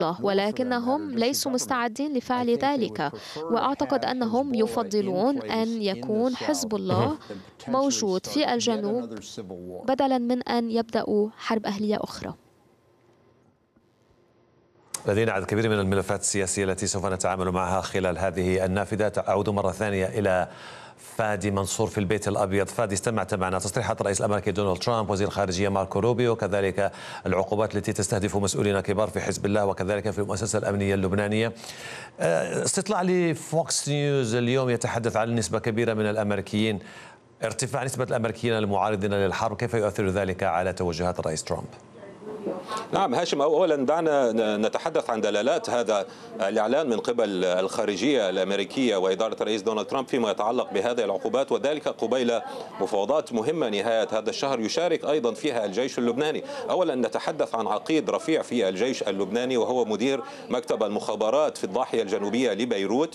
ولكنهم ليسوا مستعدين لفعل ذلك، وأعتقد أنهم يفضلون أن يكون حزب الله موجود في الجنوب بدلاً من أن يبدأوا حرب أهلية أخرى. لدينا عدد كبير من الملفات السياسية التي سوف نتعامل معها خلال هذه النافذة. أعود مرة ثانية إلى فادي منصور في البيت الأبيض. فادي، استمعت معنا تصريحات الرئيس الأمريكي دونالد ترامب، وزير الخارجية ماركو روبيو، كذلك العقوبات التي تستهدف مسؤولين كبار في حزب الله وكذلك في المؤسسة الأمنية اللبنانية. استطلاع لفوكس نيوز اليوم يتحدث عن نسبة كبيرة من الأمريكيين، ارتفاع نسبة الأمريكيين المعارضين للحرب. كيف يؤثر ذلك على توجهات الرئيس ترامب؟ نعم هاشم، أولا دعنا نتحدث عن دلالات هذا الإعلان من قبل الخارجية الأمريكية وإدارة الرئيس دونالد ترامب فيما يتعلق بهذه العقوبات، وذلك قبيل مفاوضات مهمة نهاية هذا الشهر يشارك أيضا فيها الجيش اللبناني. أولا نتحدث عن عقيد رفيع في الجيش اللبناني وهو مدير مكتب المخابرات في الضاحية الجنوبية لبيروت،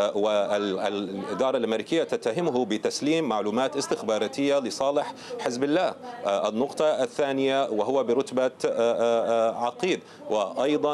والإدارة الأمريكية تتهمه بتسليم معلومات استخباراتية لصالح حزب الله. النقطة الثانية وهو برتبة عقيد، وأيضا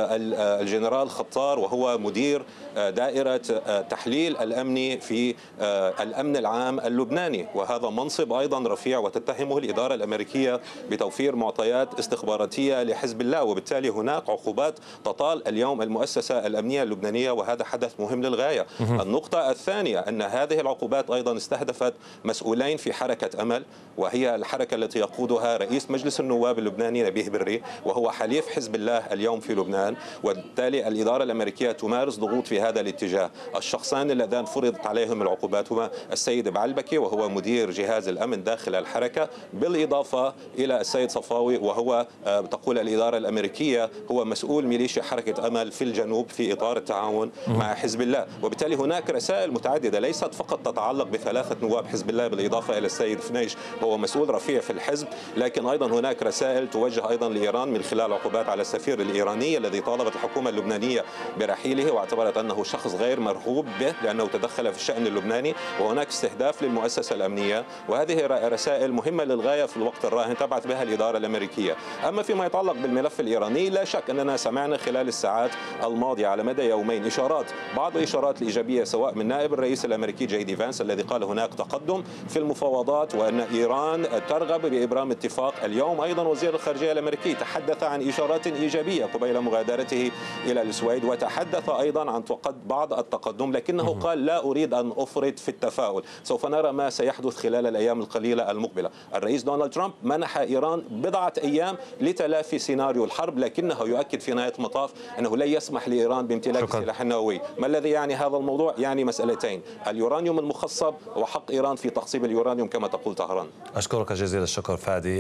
الجنرال خطار وهو مدير دائرة تحليل الأمني في الأمن العام اللبناني، وهذا منصب أيضا رفيع، وتتهمه الإدارة الأمريكية بتوفير معطيات استخباراتية لحزب الله، وبالتالي هناك عقوبات تطال اليوم المؤسسة الأمنية اللبنانية، وهذا حدث مهم للغاية. النقطة الثانية أن هذه العقوبات أيضا استهدفت مسؤولين في حركة أمل، وهي الحركة التي يقودها رئيس مجلس النواب اللبناني نبيه بري، وهو حليف حزب الله اليوم في لبنان، وبالتالي الإدارة الأمريكية تمارس ضغوط في هذا الاتجاه. الشخصان اللذان فرضت عليهم العقوبات هما السيد بعلبكي وهو مدير جهاز الأمن داخل الحركة، بالإضافة إلى السيد صفاوي وهو تقول الإدارة الأمريكية هو مسؤول ميليشيا حركة أمل في الجنوب في إطار التعاون مع حزب الله. وبالتالي هناك رسائل متعددة ليست فقط تتعلق بثلاثة نواب حزب الله بالإضافة إلى السيد فنيش وهو مسؤول رفيع في الحزب، لكن أيضا هناك رسائل توجه أيضا لإيران من خلال عقوبات على السفير الإيراني الذي طالبت الحكومة اللبنانية برحيله واعتبرت أنه شخص غير مرغوب به لأنه تدخل في الشأن اللبناني، وهناك استهداف للمؤسسة الأمنية، وهذه رسائل مهمة للغاية في الوقت الراهن تبعت بها الإدارة الأمريكية. أما فيما يتعلق بالملف الإيراني لا شك أننا سمعنا خلال الساعات الماضية على مدى يومين بعض الإشارات الإيجابية سواء من نائب الرئيس الأمريكي جي دي فانس الذي قال هناك تقدم في المفاوضات وأن إيران ترغب بإبرام اتفاق. اليوم أيضا وزير الخارجية الأمريكي تحدث عن إشارات إيجابية قبيل مغادرته إلى السويد، وتحدث أيضا عن بعض التقدم، لكنه قال لا أريد أن أفرط في التفاؤل، سوف نرى ما سيحدث خلال الأيام القليلة المقبلة. الرئيس دونالد ترامب منح إيران بضعة أيام لتلافي سيناريو الحرب، لكنه يؤكد في نهاية المطاف أنه لن يسمح لإيران بامتلاك السلاح النووي. ما الذي يعني هذا الموضوع؟ يعني مسألتين: اليورانيوم المخصب وحق إيران في تخصيب اليورانيوم كما تقول طهران. أشكرك جزيل الشكر فادي.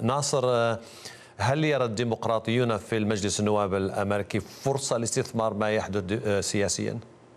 ناصر، هل يرى الديمقراطيون في المجلس النواب الأمريكي فرصة لاستثمار ما يحدث سياسيا؟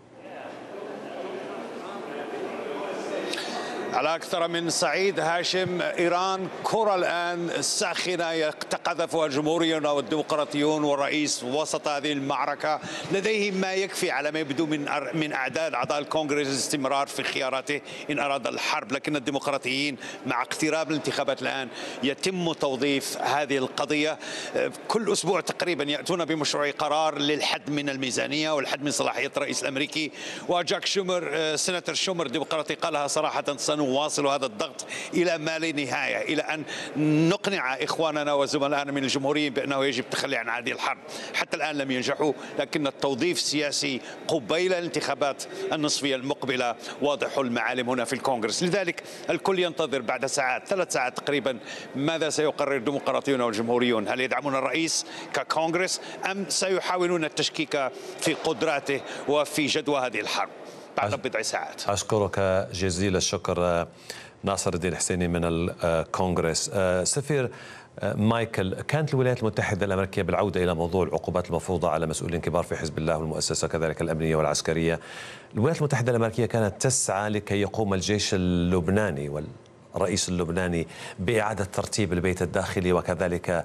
على أكثر من صعيد هاشم، إيران كرة الآن ساخنة يتقاذفها الجمهوريون والديمقراطيون، والرئيس وسط هذه المعركة لديه ما يكفي على ما يبدو من أعداد أعضاء الكونغرس الاستمرار في خياراته إن أراد الحرب، لكن الديمقراطيين مع اقتراب الانتخابات الآن يتم توظيف هذه القضية. كل أسبوع تقريبا يأتون بمشروع قرار للحد من الميزانية والحد من صلاحية الرئيس الأمريكي، وجاك شومر سيناتور شومر الديمقراطي قالها صراحة: سنواصل هذا الضغط إلى ما لا نهاية، إلى أن نقنع إخواننا وزملائنا من الجمهوريين بأنه يجب التخلي عن هذه الحرب. حتى الآن لم ينجحوا، لكن التوظيف السياسي قبيل الانتخابات النصفية المقبلة واضح المعالم هنا في الكونغرس. لذلك الكل ينتظر بعد ساعات، 3 ساعات تقريبا، ماذا سيقرر الديمقراطيون والجمهوريون. هل يدعمون الرئيس ككونغرس أم سيحاولون التشكيك في قدراته وفي جدوى هذه الحرب بعد بضع ساعات؟ أشكرك جزيل الشكر ناصر الدين حسيني من الكونغرس. سفير مايكل، كانت الولايات المتحدة الأمريكية بالعودة إلى موضوع العقوبات المفروضة على مسؤولين كبار في حزب الله والمؤسسة كذلك الأمنية والعسكرية، الولايات المتحدة الأمريكية كانت تسعى لكي يقوم الجيش اللبناني والرئيس اللبناني بإعادة ترتيب البيت الداخلي وكذلك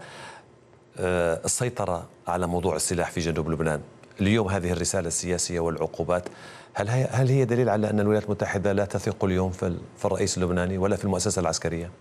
السيطرة على موضوع السلاح في جنوب لبنان. اليوم هذه الرسالة السياسية والعقوبات هل هي دليل على أن الولايات المتحدة لا تثق اليوم في الرئيس اللبناني ولا في المؤسسة العسكرية؟